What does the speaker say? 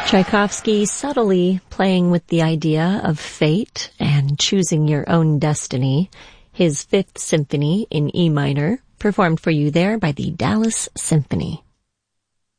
Tchaikovsky subtly playing with the idea of fate and choosing your own destiny. His Fifth Symphony in E minor, performed for you there by the Dallas Symphony.